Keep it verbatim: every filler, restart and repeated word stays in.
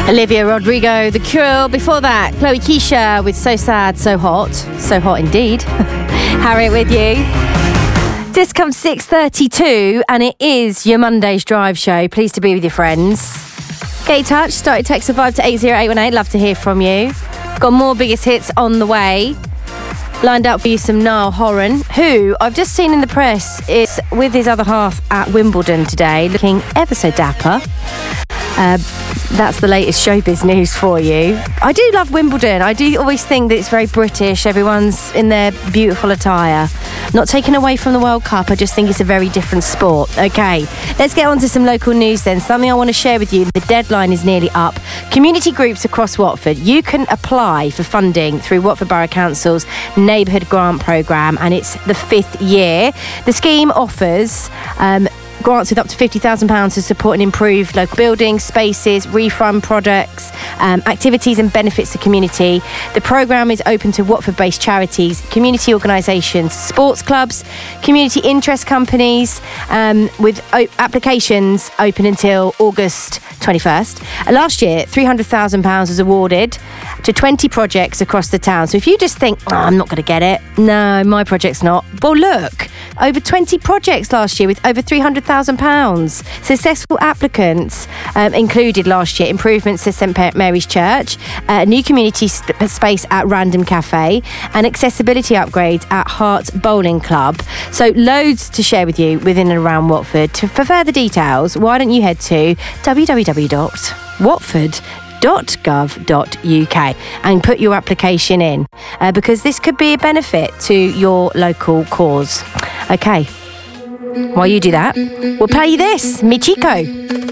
Olivia Rodrigo, The Cure. Before that, Chloe Keisha with So Sad, So Hot. So hot indeed. Harriet with you. This comes six thirty-two and it is your Monday's Drive Show. Pleased to be with your friends. Get in touch, start your text of five to eight zero eight one eight. Love to hear from you. Got more biggest hits on the way. Lined up for you some Niall Horan, who I've just seen in the press is with his other half at Wimbledon today, looking ever so dapper. Uh, that's the latest showbiz news for you. I do love Wimbledon. I do always think that it's very British. Everyone's in their beautiful attire. Not taken away from the World Cup. I just think it's a very different sport. Okay, let's get on to some local news then. Something I want to share with you. The deadline is nearly up. Community groups across Watford, you can apply for funding through Watford Borough Council's Neighbourhood Grant Programme, and it's the fifth year. The scheme offers um, grants with up to fifty thousand pounds to support and improve local buildings, spaces, refund products, um, activities and benefits to community. The programme is open to Watford-based charities, community organisations, sports clubs, community interest companies, um, with o- applications open until August twenty-first. Uh, last year, three hundred thousand pounds was awarded to twenty projects across the town. So if you just think, oh, I'm not going to get it. No, my project's not. Well, look, over twenty projects last year with over three hundred thousand pounds. Successful applicants um, included last year improvements to St Mary's Church, a new community sp- space at Random Cafe, and accessibility upgrades at Hearts Bowling Club. So loads to share with you within and around Watford. To, for further details, why don't you head to w w w dot watford dot gov dot u k and put your application in, uh, because this could be a benefit to your local cause. Okay, while you do that, we'll play you this, Mi Chico.